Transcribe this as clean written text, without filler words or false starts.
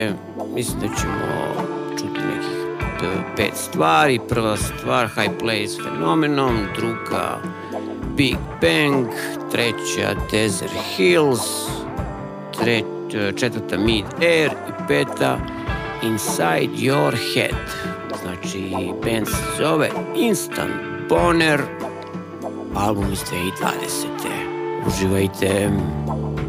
mislim da ćemo čuti nekih 5 stvari. Prva stvar, High Place Phenomenon, druga Big Bang, treća Desert Hills, četvrta Mid Air i peta Inside Your Head. Znači, band se zove Instant Boner, album iz 2020. Uživajte!